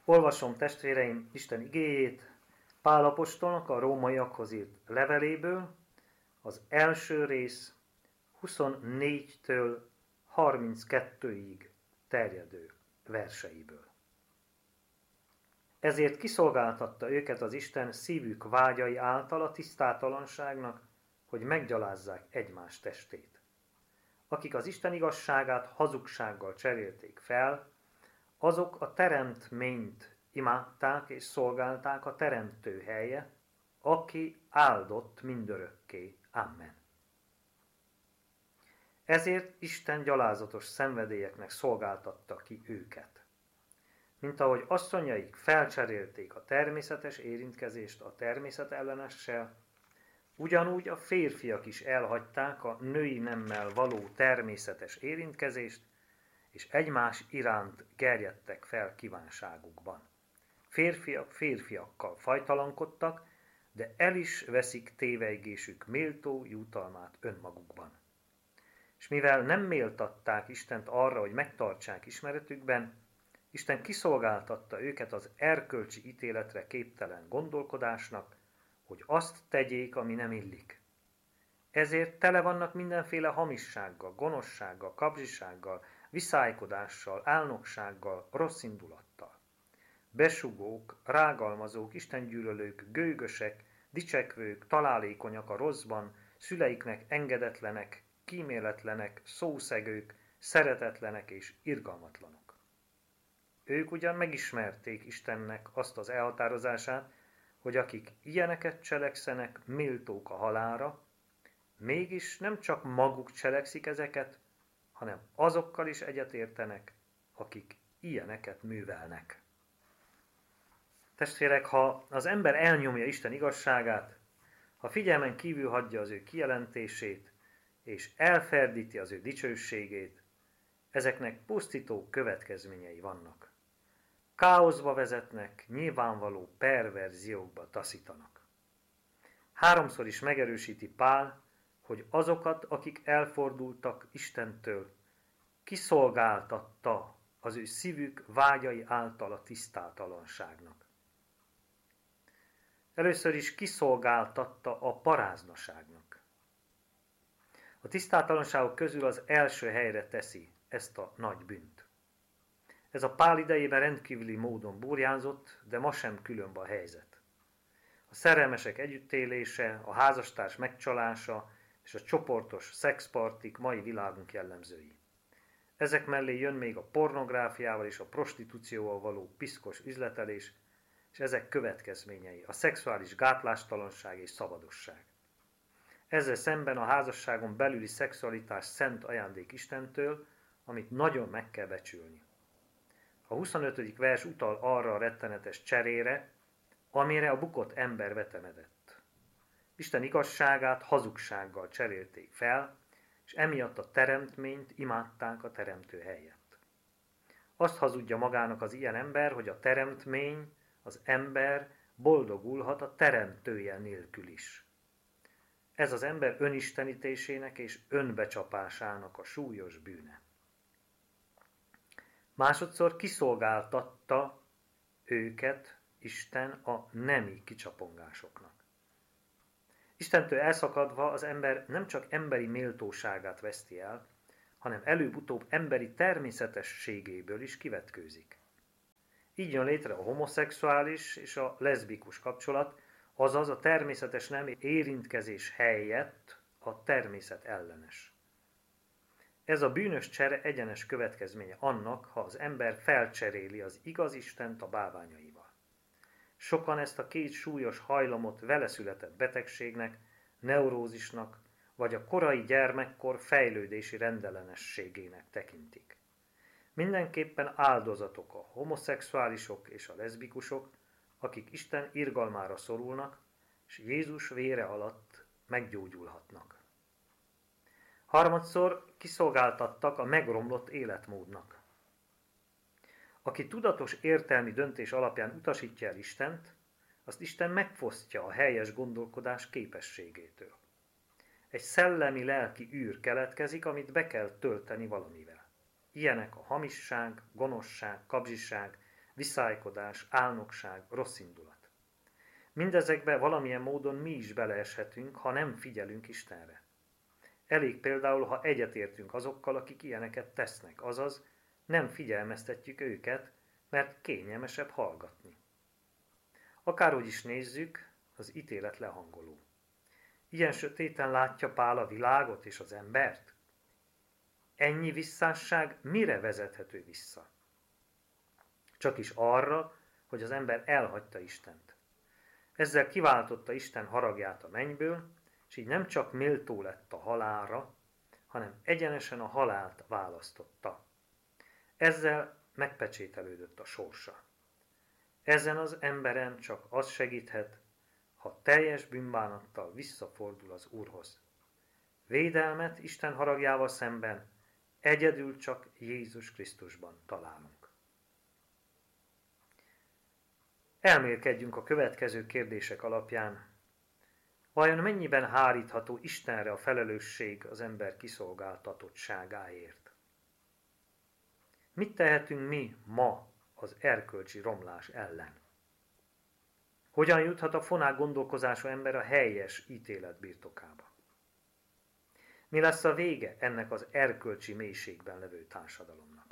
Olvasom, testvéreim, Isten igéjét Pál apostolnak a rómaiakhoz írt leveléből, az első rész 24-től 32-ig terjedő verseiből. Ezért kiszolgáltatta őket az Isten szívük vágyai által a tisztátalanságnak, hogy meggyalázzák egymás testét. Akik az Isten igazságát hazugsággal cserélték fel, azok a teremtményt imádták és szolgálták a teremtő helye, aki áldott mindörökké. Amen. Ezért Isten gyalázatos szenvedélyeknek szolgáltatta ki őket. Mint ahogy asszonyaik felcserélték a természetes érintkezést a természetellenessel, ugyanúgy a férfiak is elhagyták a női nemmel való természetes érintkezést, és egymás iránt gerjedtek fel kívánságukban. Férfiak férfiakkal fajtalankodtak, de el is veszik tévejgésük méltó jutalmát önmagukban. És mivel nem méltatták Istent arra, hogy megtartsák ismeretükben, Isten kiszolgáltatta őket az erkölcsi ítéletre képtelen gondolkodásnak, hogy azt tegyék, ami nem illik. Ezért tele vannak mindenféle hamissággal, gonoszsággal, kapzsisággal, viszálykodással, álnoksággal, rossz indulattal. Besugók, rágalmazók, istengyűlölők, gőgösek, dicsekvők, találékonyak a rosszban, szüleiknek engedetlenek, kíméletlenek, szószegők, szeretetlenek és irgalmatlanok. Ők ugyan megismerték Istennek azt az elhatározását, hogy akik ilyeneket cselekszenek, méltók a halálra, mégis nem csak maguk cselekszik ezeket, hanem azokkal is egyetértenek, akik ilyeneket művelnek. Testvérek, ha az ember elnyomja Isten igazságát, ha figyelmen kívül hagyja az ő kijelentését, és elferdíti az ő dicsőségét, ezeknek pusztító következményei vannak. Káoszba vezetnek, nyilvánvaló perverziókba taszítanak. Háromszor is megerősíti Pál, hogy azokat, akik elfordultak Istentől, kiszolgáltatta az ő szívük vágyai által a tisztátalanságnak. Először is kiszolgáltatta a paráznaságnak. A tisztátalanságok közül az első helyre teszi ezt a nagy bűnt. Ez a Pál idejében rendkívüli módon burjánzott, de ma sem különb a helyzet. A szerelmesek együttélése, a házastárs megcsalása és a csoportos szexpartik mai világunk jellemzői. Ezek mellé jön még a pornográfiával és a prostitúcióval való piszkos üzletelés, és ezek következményei, a szexuális gátlástalanság és szabadosság. Ezzel szemben a házasságon belüli szexualitás szent ajándék Istentől, amit nagyon meg kell becsülni. A 25. vers utal arra a rettenetes cserére, amire a bukott ember vetemedett. Isten igazságát hazugsággal cserélték fel, és emiatt a teremtményt imádták a teremtő helyett. Azt hazudja magának az ilyen ember, hogy a teremtmény, az ember boldogulhat a teremtője nélkül is. Ez az ember önistenítésének és önbecsapásának a súlyos bűne. Másodszor kiszolgáltatta őket Isten a nemi kicsapongásoknak. Istentől elszakadva az ember nem csak emberi méltóságát veszti el, hanem előbb-utóbb emberi természetességéből is kivetkőzik. Így jön létre a homoszexuális és a leszbikus kapcsolat, azaz a természetes nemi érintkezés helyett a természet ellenes. Ez a bűnös csere egyenes következménye annak, ha az ember felcseréli az igaz Istent a bálványaival. Sokan ezt a két súlyos hajlamot veleszületett betegségnek, neurózisnak, vagy a korai gyermekkor fejlődési rendellenességének tekintik. Mindenképpen áldozatok a homoszexuálisok és a leszbikusok, akik Isten irgalmára szorulnak, és Jézus vére alatt meggyógyulhatnak. Harmadszor kiszolgáltattak a megromlott életmódnak. Aki tudatos értelmi döntés alapján utasítja el Istent, azt Isten megfosztja a helyes gondolkodás képességétől. Egy szellemi-lelki űr keletkezik, amit be kell tölteni valamivel. Ilyenek a hamisság, gonoszság, kapzsiság, viszálykodás, álnokság, rosszindulat. Mindezekbe valamilyen módon mi is beleeshetünk, ha nem figyelünk Istenre. Elég például, ha egyetértünk azokkal, akik ilyeneket tesznek, azaz nem figyelmeztetjük őket, mert kényelmesebb hallgatni. Akárhogy is nézzük, az ítélet lehangoló. Ilyen sötéten látja Pál a világot és az embert? Ennyi visszásság mire vezethető vissza? Csak is arra, hogy az ember elhagyta Istent. Ezzel kiváltotta Isten haragját a mennyből, és így nem csak méltó lett a halálra, hanem egyenesen a halált választotta. Ezzel megpecsételődött a sorsa. Ezen az emberen csak az segíthet, ha teljes bűnbánattal visszafordul az Úrhoz. Védelmet Isten haragjával szemben egyedül csak Jézus Krisztusban találunk. Elmélkedjünk a következő kérdések alapján. Vajon mennyiben hárítható Istenre a felelősség az ember kiszolgáltatottságáért? Mit tehetünk mi ma az erkölcsi romlás ellen? Hogyan juthat a fonák gondolkozású ember a helyes ítélet birtokába? Mi lesz a vége ennek az erkölcsi mélységben levő társadalomnak?